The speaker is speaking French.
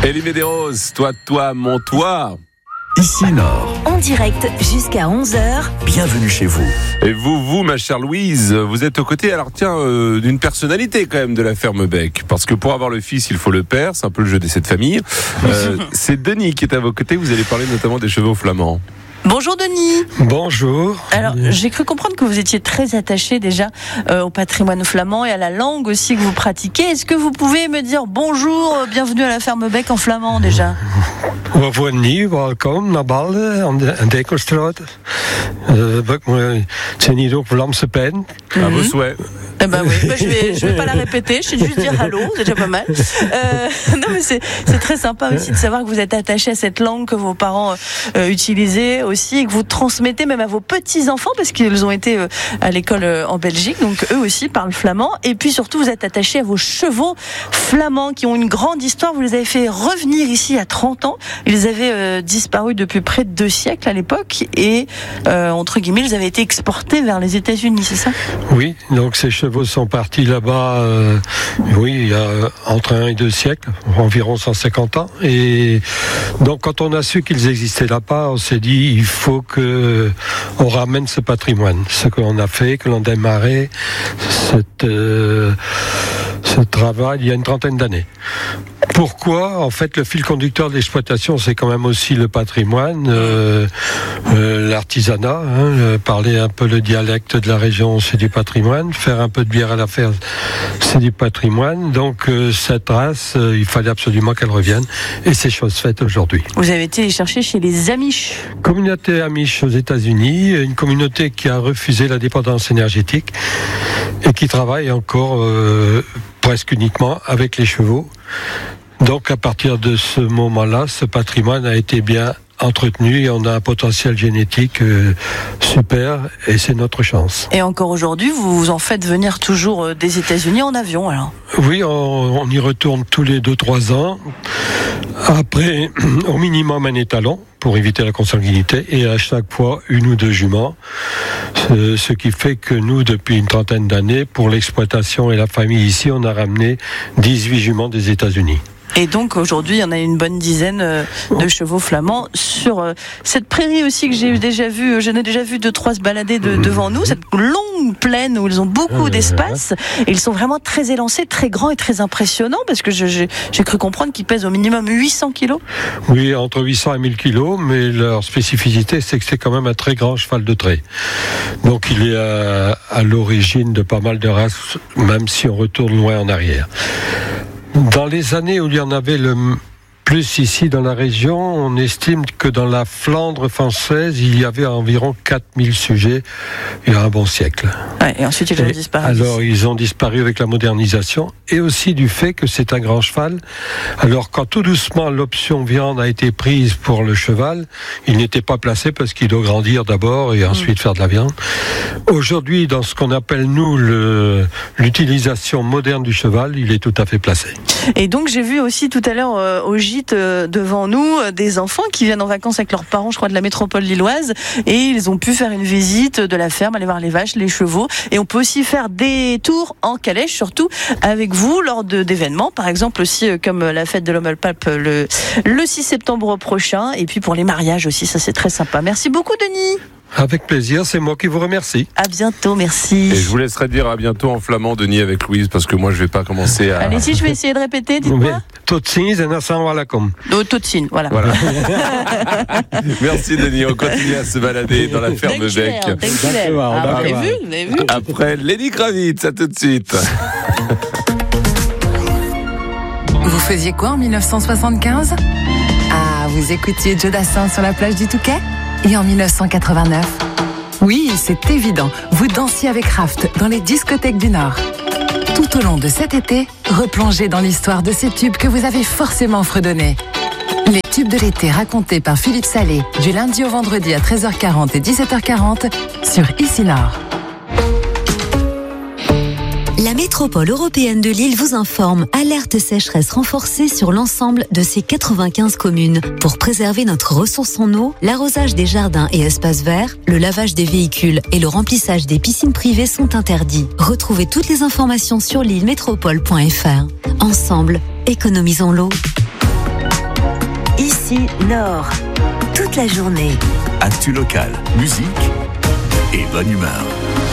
Elie Medeiros, toi, mon toi. Ici Nord. En direct jusqu'à 11h. Bienvenue chez vous. Et vous, ma chère Louise, vous êtes aux côtés, d'une personnalité quand même de la ferme Bec. Parce que pour avoir le fils, il faut le père. C'est un peu le jeu de cette famille. C'est Denis qui est à vos côtés. Vous allez parler notamment des chevaux flamands. Bonjour Denis. Bonjour. Alors, j'ai cru comprendre que vous étiez très attaché déjà au patrimoine flamand et à la langue aussi que vous pratiquez. Est-ce que vous pouvez me dire bonjour, bienvenue à la ferme Bec en flamand déjà? We worden nieuw, welkom naar Balde, aan Dekkelstraat. Het zijn hier ook Vlaamse pijn. À vos souhaits. Eh ben oui, je vais pas la répéter, je vais juste dire allô, c'est déjà pas mal. Non mais c'est très sympa aussi de savoir que vous êtes attaché à cette langue que vos parents utilisaient aussi et que vous transmettez même à vos petits-enfants parce qu'ils ont été à l'école en Belgique, donc eux aussi parlent flamand. Et puis surtout, vous êtes attaché à vos chevaux flamands qui ont une grande histoire. Vous les avez fait revenir ici à 30 ans. Ils avaient disparu depuis près de 2 siècles à l'époque et entre guillemets, ils avaient été exportés vers les États-Unis, c'est ça? Oui, donc ces chevaux sont partis là-bas, il y a entre 1 et 2 siècles, environ 150 ans. Et donc quand on a su qu'ils existaient là-bas, on s'est dit il faut que on ramène ce patrimoine. Ce qu'on a fait, que l'on démarrait ce travail il y a une 30aine d'années. Pourquoi? En fait, le fil conducteur de l'exploitation, c'est quand même aussi le patrimoine, l'artisanat. Parler un peu le dialecte de la région, c'est du patrimoine. Faire un peu de bière à la ferme, c'est du patrimoine. Donc, cette race, il fallait absolument qu'elle revienne. Et c'est chose faite aujourd'hui. Vous avez été les chercher chez les Amish. Communauté Amish aux États-Unis, une communauté qui a refusé la dépendance énergétique et qui travaille encore presque uniquement avec les chevaux. Donc à partir de ce moment-là, ce patrimoine a été bien entretenu et on a un potentiel génétique super et c'est notre chance. Et encore aujourd'hui, vous en faites venir toujours des États-Unis en avion alors? Oui, on y retourne tous les 2-3 ans. Après, au minimum un étalon pour éviter la consanguinité et à chaque fois 1 ou 2 juments. Ce qui fait que nous, depuis une 30aine d'années, pour l'exploitation et la famille ici, on a ramené 18 juments des États-Unis. Et donc aujourd'hui, il y en a une bonne dizaine de chevaux flamands sur cette prairie aussi que j'ai déjà vu. J'en ai déjà vu 2-3 se balader devant nous, cette longue plaine où ils ont beaucoup d'espace. Et ils sont vraiment très élancés, très grands et très impressionnants parce que j'ai cru comprendre qu'ils pèsent au minimum 800 kilos. Oui, entre 800 et 1000 kilos, mais leur spécificité, c'est que c'est quand même un très grand cheval de trait. Donc il est à l'origine de pas mal de races, même si on retourne loin en arrière. Dans les années où il y en avait le plus ici dans la région, on estime que dans la Flandre française, il y avait environ 4000 sujets il y a un bon siècle. Ouais, et ensuite ils ont disparu. Alors ils ont disparu avec la modernisation et aussi du fait que c'est un grand cheval. Alors quand tout doucement l'option viande a été prise pour le cheval, il n'était pas placé parce qu'il doit grandir d'abord et ensuite faire de la viande. Aujourd'hui, dans ce qu'on appelle nous l'utilisation moderne du cheval, il est tout à fait placé. Et donc j'ai vu aussi tout à l'heure au gîte devant nous des enfants qui viennent en vacances avec leurs parents, je crois de la métropole lilloise, et ils ont pu faire une visite de la ferme, aller voir les vaches, les chevaux, et on peut aussi faire des tours en calèche, surtout avec vous lors d'événements, par exemple aussi comme la fête de l'Homme-Pape le 6 septembre prochain, et puis pour les mariages aussi, ça c'est très sympa. Merci beaucoup Denis. Avec plaisir, c'est moi qui vous remercie. À bientôt, merci. Et je vous laisserai dire à bientôt en flamand, Denis, avec Louise, parce que moi je vais pas commencer à... Allez-y, je vais essayer de répéter, dites-moi. Tot ziens en assalamu alaikum. Totsine, voilà. Merci Denis, on continue à se balader dans la ferme Bec. Vous avez vu. Après Lenny Kravitz, à tout de suite. Vous faisiez quoi en 1975 ? Ah, vous écoutiez Joe Dassin sur la plage du Touquet ? Et en 1989 ? Oui, c'est évident, vous dansiez avec Raft dans les discothèques du Nord. Tout au long de cet été, replongez dans l'histoire de ces tubes que vous avez forcément fredonnés. Les tubes de l'été racontés par Philippe Salé, du lundi au vendredi à 13h40 et 17h40 sur Ici Nord. La métropole européenne de Lille vous informe. Alerte sécheresse renforcée sur l'ensemble de ses 95 communes. Pour préserver notre ressource en eau, l'arrosage des jardins et espaces verts, le lavage des véhicules et le remplissage des piscines privées sont interdits. Retrouvez toutes les informations sur lillemétropole.fr. Ensemble, économisons l'eau. Ici Nord. Toute la journée. Actu locale, musique et bonne humeur.